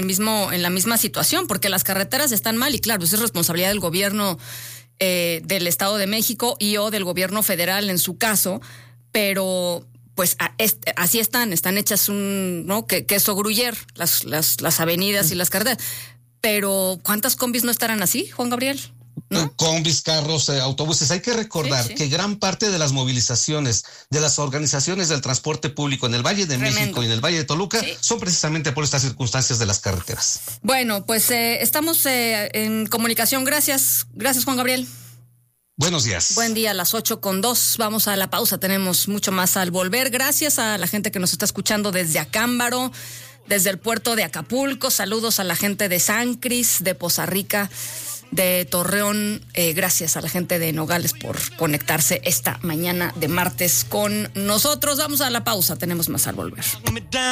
en la misma situación, porque las carreteras están mal y claro, eso es responsabilidad del gobierno del Estado de México o del gobierno federal en su caso, pero pues así están hechas ¿no? queso gruyere, las avenidas y las carreteras. Pero ¿cuántas combis no estarán así, Juan Gabriel? ¿No? Combis, carros, autobuses. Hay que recordar que gran parte de las movilizaciones de las organizaciones del transporte público en el Valle de México y en el Valle de Toluca son precisamente por estas circunstancias de las carreteras. Bueno, pues estamos en comunicación. Gracias, Juan Gabriel. Buenos días. Buen día, a las 8:02. Vamos a la pausa, tenemos mucho más al volver. Gracias a la gente que nos está escuchando desde Acámbaro, desde el puerto de Acapulco. Saludos a la gente de San Cris, de Poza Rica, de Torreón. Gracias a la gente de Nogales por conectarse esta mañana de martes con nosotros. Vamos a la pausa, tenemos más al volver.